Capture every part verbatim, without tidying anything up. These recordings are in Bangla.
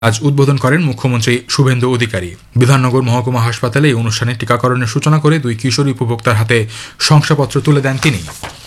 আজ উদ্বোধন করেন মুখ্যমন্ত্রী শুভেন্দু অধিকারী। বিধাননগর মহকুমা হাসপাতালে এই অনুষ্ঠানে টিকাকরণের সূচনা করে দুই কিশোরী উপভোক্তার হাতে শংসাপত্র তুলে দেন তিনি।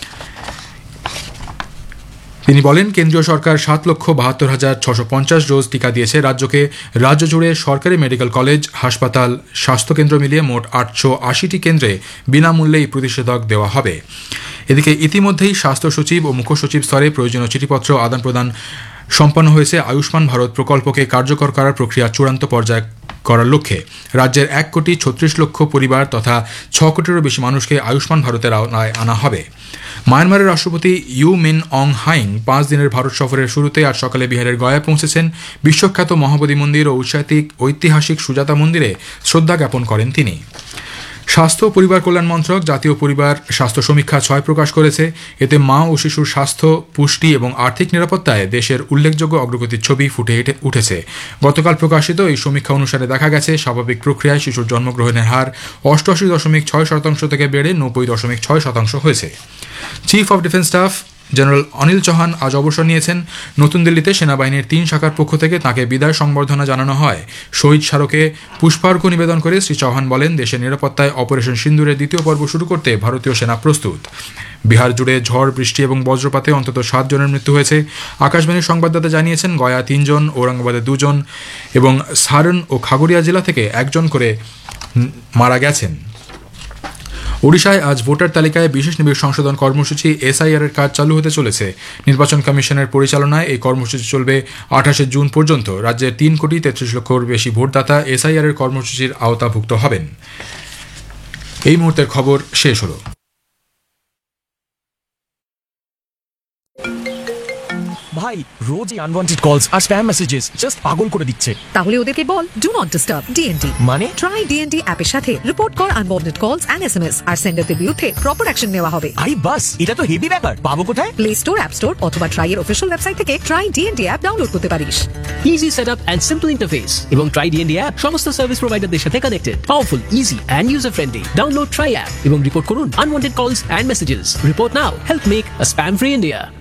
তিনি বলেন, কেন্দ্রীয় সরকার সাত লক্ষ বাহাত্তর হাজার ছশো পঞ্চাশ ডোজ টিকা দিয়েছে রাজ্যকে। রাজ্য জুড়ে সরকারি মেডিকেল কলেজ, হাসপাতাল, স্বাস্থ্যকেন্দ্র মিলিয়ে মোট আটশো আশিটি কেন্দ্রে বিনামূল্যে এই প্রতিষেধক দেওয়া হবে। এদিকে ইতিমধ্যেই স্বাস্থ্য সচিব ও মুখ্য সচিব স্তরে প্রয়োজনীয় চিঠিপত্র আদান প্রদান সম্পন্ন হয়েছে। আয়ুষ্মান ভারত প্রকল্পকে কার্যকর করার প্রক্রিয়া চূড়ান্ত পর্যায়ে করার লক্ষ্যে রাজ্যের এক কোটি ছত্রিশ লক্ষ পরিবার তথা ছ কোটিরও বেশি মানুষকে আয়ুষ্মান ভারতের আওতায় আনা হবে। মায়ানমারের রাষ্ট্রপতি ইউ মিন অং হাইং পাঁচ দিনের ভারত সফরের শুরুতে আজ সকালে বিহারের গয়ায় পৌঁছেছেন। বিশ্বখ্যাত মহাবোধি মন্দির ও ঐতিহাসিক সুজাতা মন্দিরে শ্রদ্ধা জ্ঞাপন করেন তিনি। স্বাস্থ্য ও পরিবার কল্যাণ মন্ত্রক জাতীয় পরিবার স্বাস্থ্য সমীক্ষা ছয় প্রকাশ করেছে। এতে মা ও শিশুর স্বাস্থ্য, পুষ্টি এবং আর্থিক নিরাপত্তায় দেশের উল্লেখযোগ্য অগ্রগতির ছবি ফুটে উঠেছে। গতকাল প্রকাশিত এই সমীক্ষা অনুসারে দেখা গেছে, স্বাভাবিক প্রক্রিয়ায় শিশুর জন্মগ্রহণের হার অষ্টআশি দশমিক ছয় শতাংশ থেকে বেড়ে নব্বই দশমিক ছয় শতাংশ হয়েছে। Chief of defence staff general Anil Chauhan আজ অবসর নিয়েছেন। নতুন দিল্লিতে সেনাবাহিনীর তিন শাখার পক্ষ থেকে তাঁকে বিদায় সংবর্ধনা জানানো হয়। শহীদ স্মারকে পুষ্পার্ঘ নিবেদন করে শ্রী চৌহান বলেন, দেশের নিরাপত্তায় অপারেশন সিন্দুরের দ্বিতীয় পর্ব শুরু করতে ভারতীয় সেনা প্রস্তুত। বিহার জুড়ে ঝড়, বৃষ্টি এবং বজ্রপাতে অন্তত সাত জনের মৃত্যু হয়েছে। আকাশবাণীর সংবাদদাতা জানিয়েছেন, গয়া তিনজন, ঔরঙ্গাবাদে দুজন এবং সারন ও খাগড়িয়া জেলা থেকে একজন করে মারা গেছেন। ওড়িশায় আজ ভোটার তালিকায় বিশেষ নিবিড় সংশোধন কর্মসূচি এসআইআর এর কাজ চালু হতে চলেছে। নির্বাচন কমিশনের পরিচালনায় এই কর্মসূচি চলবে আঠাশে জুন পর্যন্ত। রাজ্যের তিন কোটি তেত্রিশ লক্ষর বেশি ভোটদাতা এসআইআর এর কর্মসূচির আওতাভুক্ত হবেন। এই মুহূর্তের খবর শেষ হলো। ভাই, রোজ এই আনওয়ান্টেড কলস আর স্প্যাম মেসেজেস জাস্ট পাগল করে দিচ্ছে। তাহলে ওদেরকে বল ডু নট ডিস্টার্ব ডিএনডি। মানে ট্রাই ডিএনডি অ্যাপের সাথে রিপোর্ট কর আনওয়ান্টেড কলস এন্ড এসএমএস, আর সেন্ডারদের বিরুদ্ধে প্রপার অ্যাকশন নেওয়া হবে। আই বাস, এটা তো হেভি ব্যাপার। পাবো কোথায়? প্লে স্টোর, অ্যাপ স্টোর অথবা ট্রাই এর অফিশিয়াল ওয়েবসাইট থেকে ট্রাই ডিএনডি অ্যাপ ডাউনলোড করতে পারিস। Easy setup and simple interface এবং ট্রাই ডিএনডি অ্যাপ সমস্ত সার্ভিস প্রোভাইডারদের সাথে connected. Powerful, easy and user friendly. Download try app এবং রিপোর্ট করুন আনওয়ান্টেড কলস and messages. Report now, help make a spam free India.